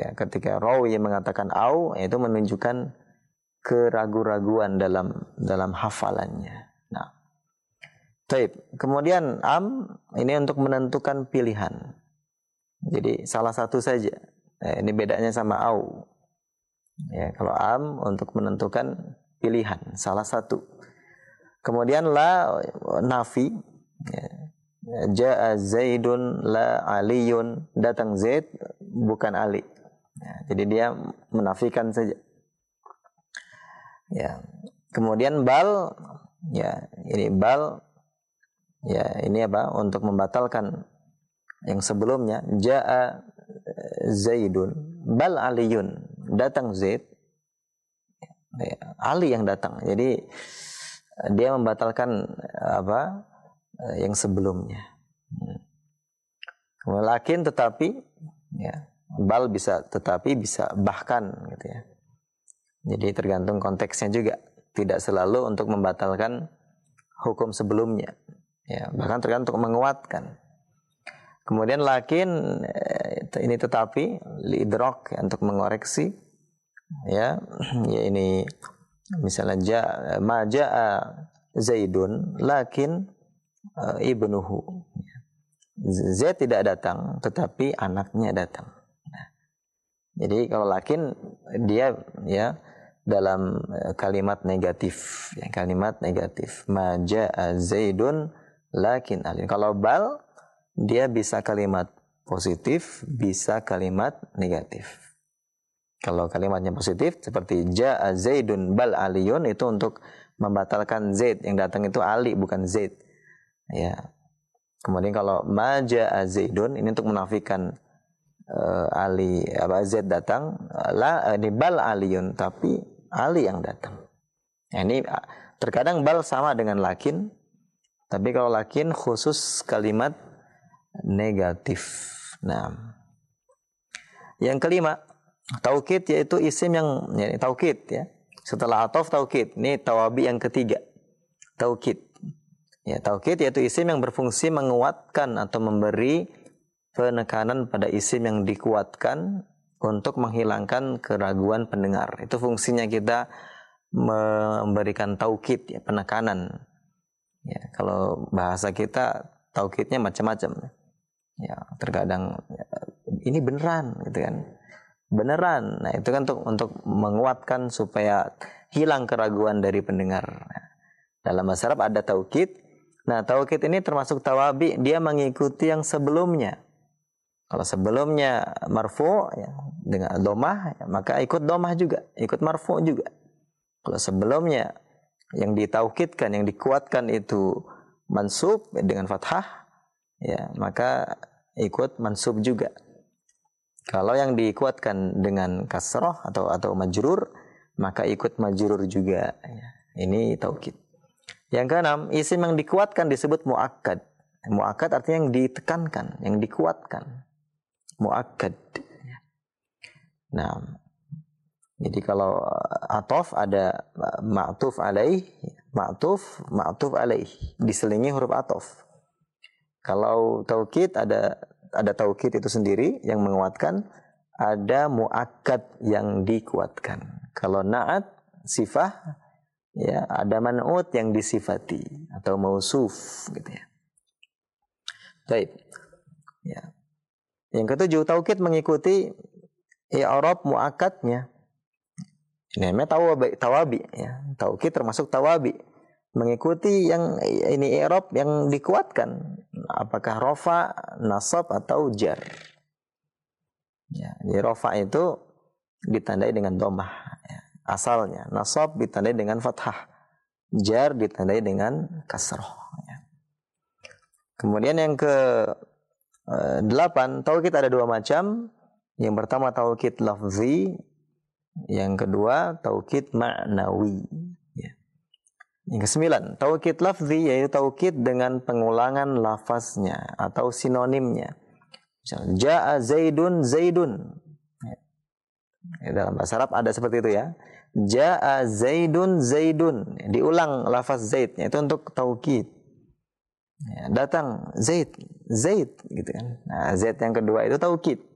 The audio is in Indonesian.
Ya, ketika rawi mengatakan au, itu menunjukkan keraguan-raguan dalam hafalannya. Nah, taib. Kemudian am ini untuk menentukan pilihan. Jadi salah satu saja. Ini bedanya sama au. Ya, kalau am untuk menentukan pilihan, salah satu. Kemudian la nafi. Ya. Ja'a Zaidun la Aliyun, datang Zaid bukan Ali. Ya, jadi dia menafikan saja. Ya. Kemudian bal, ya ini bal, ya ini apa? Untuk membatalkan yang sebelumnya. Ja'a Zaidun bal Aliyun, datang Zaid, ya, Ali yang datang. Jadi dia membatalkan apa? Yang sebelumnya. Lakin tetapi, ya, bal bisa tetapi, bisa bahkan, gitu ya. Jadi tergantung konteksnya juga. Tidak selalu untuk membatalkan hukum sebelumnya. Ya, bahkan tergantung untuk menguatkan. Kemudian lakin ini tetapi lidrok, ya, untuk mengoreksi. Ya, ya ini misalnya ma ja'a Zaidun lakin ibnuhu. Zaid tidak datang, tetapi anaknya datang. Nah, jadi kalau lakin dia ya dalam kalimat negatif, ya, kalimat negatif. Ma ja'a Zaidun lakin Ali. Kalau bal dia bisa kalimat positif, bisa kalimat negatif. Kalau kalimatnya positif seperti ja'a Zaidun bal Aliyun, itu untuk membatalkan Zaid, yang datang itu Ali bukan Zaid. Ya. Kemudian kalau maja Zaidun, ini untuk menafikan Ali, Zaid datang, ini bal Aliyun, tapi Ali yang datang. Nah, ini terkadang bal sama dengan lakin, tapi kalau lakin khusus kalimat negatif. Nah, yang kelima, taukid, yaitu isim yang taukid, ya. Setelah atof taukid, ini tawabi yang ketiga, taukid. Ya, taukid yaitu isim yang berfungsi menguatkan atau memberi penekanan pada isim yang dikuatkan untuk menghilangkan keraguan pendengar. Itu fungsinya kita memberikan taukid, ya, penekanan. Ya, kalau bahasa kita taukidnya macam-macam. Ya, terkadang ya, ini beneran, gitu kan. Beneran. Nah, itu kan untuk menguatkan supaya hilang keraguan dari pendengar. Nah, dalam bahasa Arab ada taukid. Nah, taukid ini termasuk tawabi, dia mengikuti yang sebelumnya. Kalau sebelumnya marfu, ya, dengan domah, ya, maka ikut domah juga, ikut marfu juga. Kalau sebelumnya yang ditaukidkan, yang dikuatkan itu mansub dengan fathah, ya, maka ikut mansub juga. Kalau yang dikuatkan dengan kasroh atau majrur, maka ikut majrur juga. Ya, ini taukid. Yang keenam, isim yang dikuatkan disebut muakkad. Muakkad artinya yang ditekankan, yang dikuatkan. Muakkad. Nah, jadi kalau atof ada ma'tuf alaih, ma'tuf alaih, diselingi huruf atof. Kalau taukid ada taukid itu sendiri yang menguatkan, ada muakkad yang dikuatkan. Kalau na'at sifah, ya, ada man'ut yang disifati atau mausuf, gitu ya. Baik. Ya. Yang ketujuh, taukid mengikuti i'rab muakkadnya. Ini namanya tawabi, ya. Taukid termasuk tawabi. Mengikuti yang ini i'rab yang dikuatkan, apakah rafa, nasab atau jar. Ya, jadi rafa itu ditandai dengan dhammah, ya. Asalnya nasab ditandai dengan fathah, jar ditandai dengan kasroh, ya. Kemudian yang ke 8, taukid ada dua macam. Yang pertama taukid lafzi, yang kedua taukid ma'nawi, ya. Yang ke-9, taukid lafzi yaitu taukid dengan pengulangan lafaznya atau sinonimnya. Misalnya ja'a Zaidun Zaidun. Ya, dalam bahasa Arab ada seperti itu, ya. Ja'a Zaidun Zaidun, diulang lafaz Zaidnya, itu untuk taukid. Ya, datang Zaid, Zaid, gitu kan. Nah, Zaid yang kedua itu taukid.